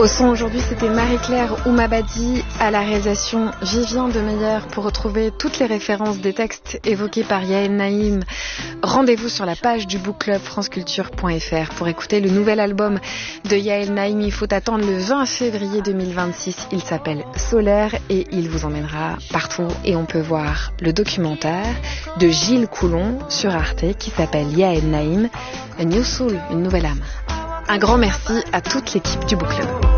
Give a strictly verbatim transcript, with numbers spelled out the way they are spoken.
Au son aujourd'hui, c'était Marie-Claire Oumabadi, à la réalisation Vivien Demeyer. Pour retrouver toutes les références des textes évoqués par Yael Naïm, rendez-vous sur la page du book club franceculture point f r. Pour écouter le nouvel album de Yael Naïm, il faut attendre le vingt février deux mille vingt-six. Il s'appelle Solaire et il vous emmènera partout. Et on peut voir le documentaire de Gilles Coulon sur Arte qui s'appelle Yael Naïm, A New Soul, une nouvelle âme. Un grand merci à toute l'équipe du book club.